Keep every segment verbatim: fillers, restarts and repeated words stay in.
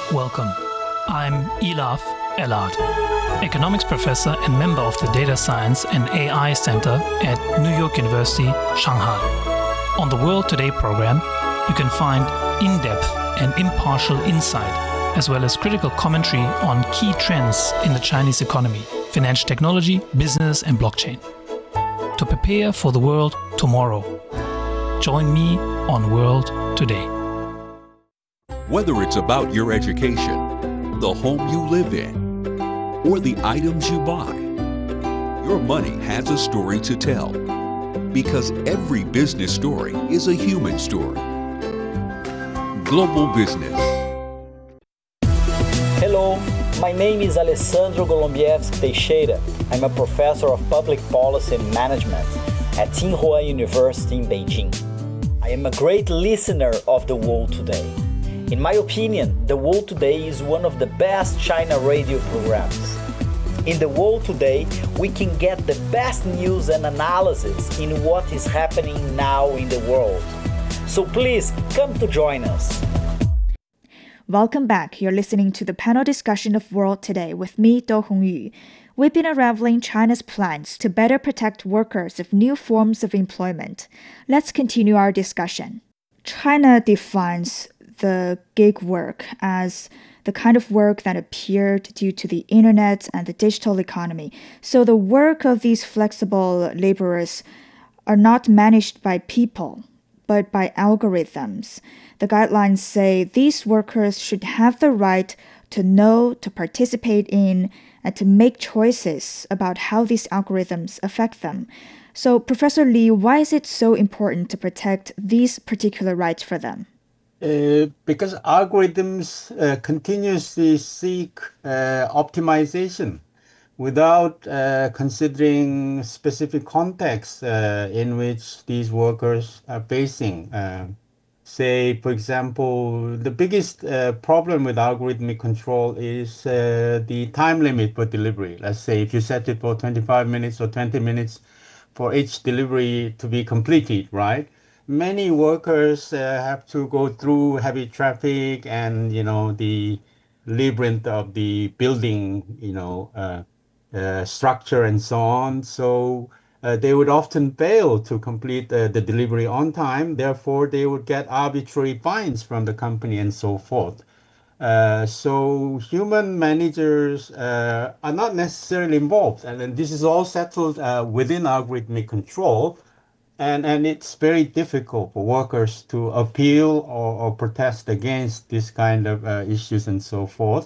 Welcome. I'm Elaf Elad, economics professor and member of the Data Science and A I Center at New York University, Shanghai. On the World Today program, you can find in-depth and impartial insight, as well as critical commentary on key trends in the Chinese economy, financial technology, business, and blockchain. To prepare for the world tomorrow, join me on World Today. Whether it's about your education, the home you live in, or the items you buy, your money has a story to tell. Because every business story is a human story. Global Business. Hello, my name is Alessandro Golombieski Teixeira. I'm a professor of public policy and management at Tsinghua University in Beijing. I am a great listener of The World Today. In my opinion, The World Today is one of the best China radio programs. In The World Today, we can get the best news and analysis in what is happening now in the world. So please come to join us. Welcome back. You're listening to the panel discussion of World Today with me, Do Hongyu. We've been unraveling China's plans to better protect workers of new forms of employment. Let's continue our discussion. China defines the gig work as the kind of work that appeared due to the internet and the digital economy. So the work of these flexible laborers are not managed by people, but by algorithms. The guidelines say these workers should have the right to know, to participate in, and to make choices about how these algorithms affect them. So, Professor Li, why is it so important to protect these particular rights for them? Uh, because algorithms uh, continuously seek uh, optimization without uh, considering specific contexts uh, in which these workers are facing. Uh, say, for example, the biggest uh, problem with algorithmic control is uh, the time limit for delivery. Let's say if you set it for twenty-five minutes or twenty minutes for each delivery to be completed, right? Many workers uh, have to go through heavy traffic and, you know, the labyrinth of the building, you know, uh, uh, structure and so on. So uh, they would often fail to complete uh, the delivery on time. Therefore, they would get arbitrary fines from the company and so forth. Uh, so human managers uh, are not necessarily involved. And, and this is all settled uh, within algorithmic control. And, and it's very difficult for workers to appeal or, or protest against this kind of uh, issues and so forth.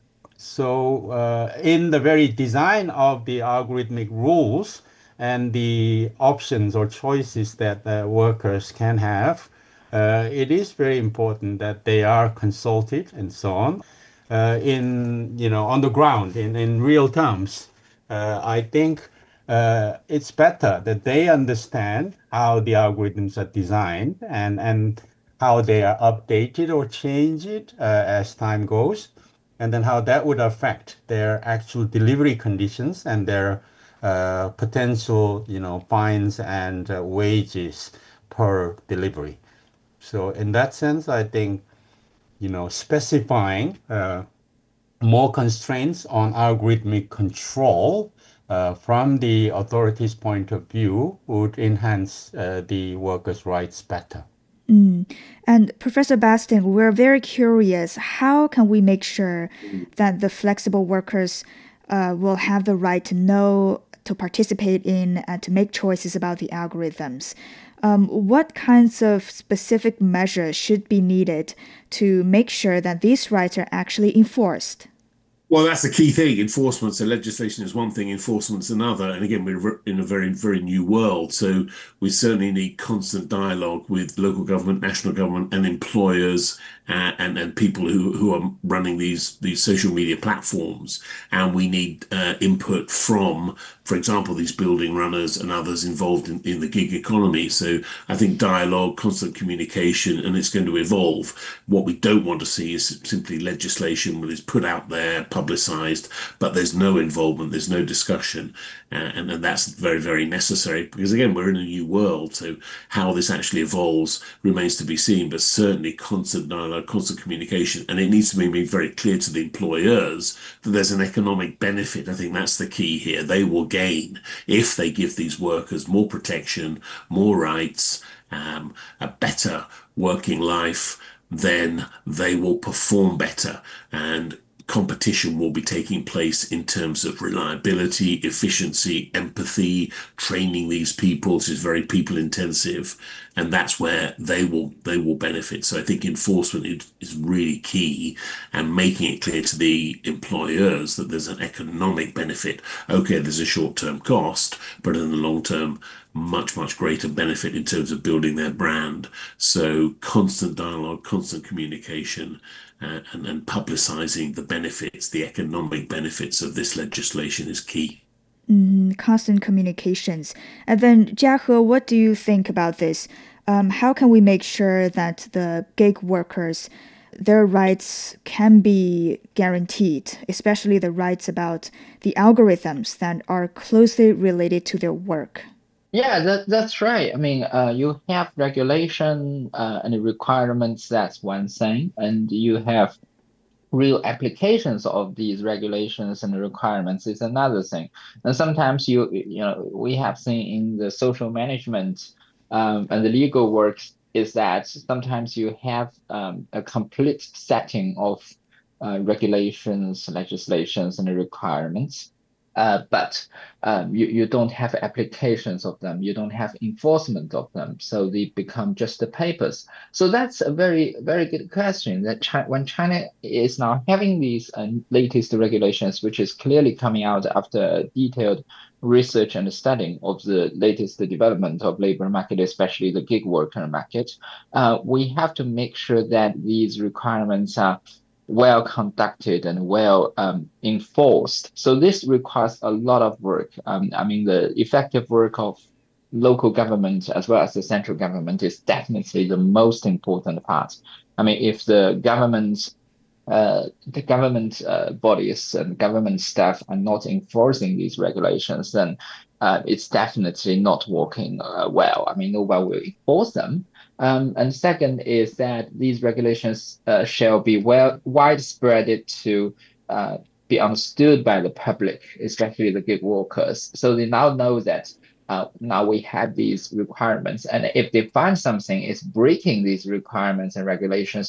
So uh, in the very design of the algorithmic rules and the options or choices that uh, workers can have, uh, it is very important that they are consulted and so on uh, in, you know, on the ground, in, in real terms. Uh, I think Uh, it's better that they understand how the algorithms are designed and, and how they are updated or changed uh, as time goes, and then how that would affect their actual delivery conditions and their uh, potential, you know, fines and uh, wages per delivery. So in that sense, I think, you know, specifying uh, more constraints on algorithmic control Uh, from the authorities' point of view would enhance uh, the workers' rights better. Mm. And Professor Bastian, we're very curious, how can we make sure that the flexible workers uh, will have the right to know, to participate in, and to make choices about the algorithms? Um, what kinds of specific measures should be needed to make sure that these rights are actually enforced? Well, that's the key thing. Enforcement, so legislation is one thing, enforcement's another. And again, we're in a very, very new world. So we certainly need constant dialogue with local government, national government, and employers uh, and, and people who, who are running these, these social media platforms. And we need uh, input from, for example, these building runners and others involved in, in the gig economy. So I think dialogue, constant communication, and it's going to evolve. What we don't want to see is simply legislation that is put out there, publicized, but there's no involvement, there's no discussion. Uh, and, and that's very, very necessary because, again, we're in a new world. So how this actually evolves remains to be seen, but certainly constant dialogue, constant communication. And it needs to be made very clear to the employers that there's an economic benefit. I think that's the key here. They will gain if they give these workers more protection, more rights, um, a better working life, then they will perform better. And competition will be taking place in terms of reliability, efficiency, empathy, training these people. This is very people intensive, and that's where they will they will benefit. So I think enforcement is really key, and making it clear to the employers that there's an economic benefit. Okay, there's a short-term cost, but in the long term, much, much greater benefit in terms of building their brand. So constant dialogue, constant communication, uh, and, and publicizing the benefits, the economic benefits of this legislation is key. Mm, constant communications. And then, Jiahe, what do you think about this? Um, how can we make sure that the gig workers, their rights can be guaranteed, especially the rights about the algorithms that are closely related to their work? Yeah, that, that's right. I mean, uh, you have regulation uh, and requirements, that's one thing, and you have real applications of these regulations and requirements is another thing. And sometimes you, you know, we have seen in the social management um, and the legal work is that sometimes you have um, a complete setting of uh, regulations, legislations, and requirements. Uh, but um, you, you don't have applications of them, you don't have enforcement of them, so they become just the papers. So that's a very, very good question, that China, when China is now having these uh, latest regulations, which is clearly coming out after detailed research and studying of the latest development of labor market, especially the gig worker market, uh, we have to make sure that these requirements are well conducted and well um, enforced. So this requires a lot of work. Um, I mean, the effective work of local government as well as the central government is definitely the most important part. I mean, if the government, uh, the government uh, bodies and government staff are not enforcing these regulations, then uh, it's definitely not working uh, well. I mean, nobody will enforce them. Um, and second is that these regulations uh, shall be well widespread to uh, be understood by the public, especially the gig workers. So they now know that uh, now we have these requirements, and if they find something is breaking these requirements and regulations,